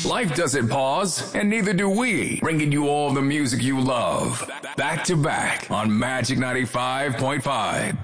Life doesn't pause, and neither do we, bringing you all the music you love. Back to back on Magic 95.5.